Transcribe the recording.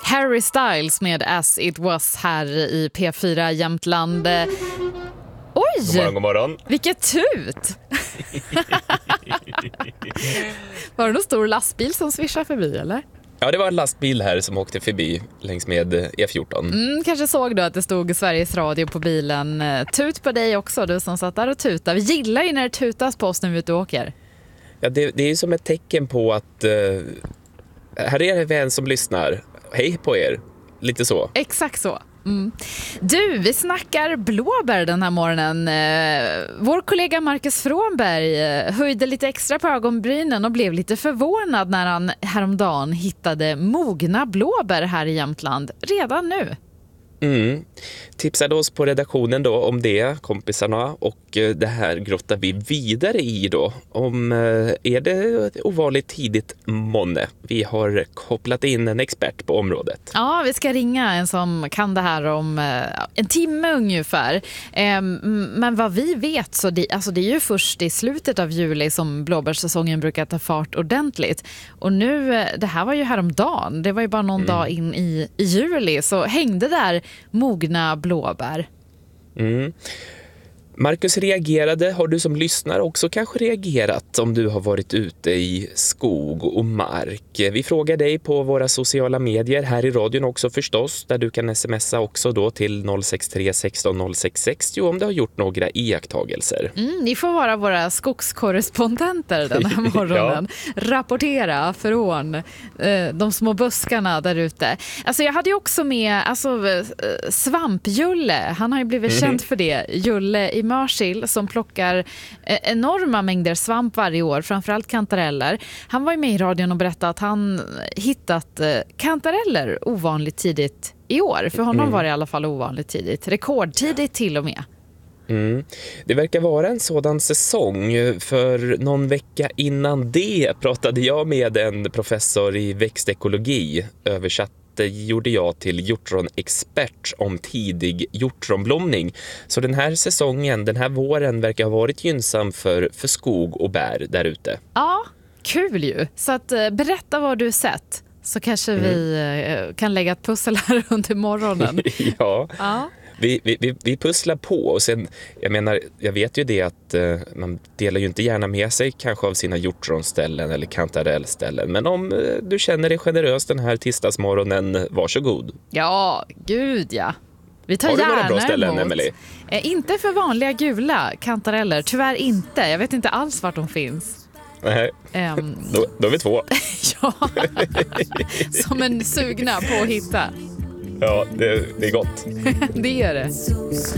Harry Styles med As It Was här i P4 Jämtland. Oj! God morgon. Vilket tut! Var det någon stor lastbil som svischade förbi, eller? Ja, det var en lastbil här som åkte förbi längs med E14. Kanske såg du att det stod Sveriges Radio på bilen. Tut på dig också, du som satt där och tutade. Vi gillar ju när det tutas på oss när vi är ute och åker. Ja, det är ju som ett tecken på att här är det en som lyssnar. Hej på er. Lite så. Exakt så. Du, vi snackar blåbär den här morgonen. Vår kollega Marcus Frånberg höjde lite extra på ögonbrynen och blev lite förvånad när han häromdagen hittade mogna blåbär här i Jämtland redan nu. Tipsade oss på redaktionen då om det, kompisarna, och det här grottar vi vidare i då. Är det ovanligt tidigt månne? Vi har kopplat in en expert på området. Ja, vi ska ringa en som kan det här om en timme ungefär. Men vad vi vet så det är ju först i slutet av juli som blåbärssäsongen brukar ta fart ordentligt. Och nu, det här var ju häromdagen, det var ju bara någon dag in i juli, så hängde där mogna blåbär. Marcus reagerade. Har du som lyssnar också kanske reagerat om du har varit ute i skog och mark? Vi frågar dig på våra sociala medier, här i radion också förstås, där du kan smsa också då till 063 16 06 60 om du har gjort några iakttagelser. Ni får vara våra skogskorrespondenter den här morgonen. Ja. Rapportera från de små buskarna där ute. Alltså jag hade ju också med Svampjulle. Han har ju blivit känd för det. Julle i Mörsil som plockar enorma mängder svamp varje år, framförallt kantareller. Han var ju med i radion och berättade att han hittat kantareller ovanligt tidigt i år. För honom var det i alla fall ovanligt tidigt. Rekordtidigt till och med. Det verkar vara en sådan säsong. För någon vecka innan det pratade jag med en professor i växtekologi. Översatt gjorde jag till hjortronexpert om tidig hjortronblomning. Så den här säsongen, den här våren verkar ha varit gynnsam för skog och bär där ute. Ja, kul ju. Så att berätta vad du sett, så kanske vi kan lägga ett pussel här under morgonen. Ja. Vi pusslar på, och sen, jag vet ju det att man delar ju inte gärna med sig kanske av sina hjortronställen eller kantarellställen, men om du känner dig generös den här tisdagsmorgonen, varsågod. Ja, gud ja. Vi tar har du gärna några bra ställen, emot. Emily? Inte för vanliga gula kantareller, tyvärr inte. Jag vet inte alls vart de finns. Nej, då är vi två. Ja, som en sugna på att hitta. Ja, det är gott. Det är det.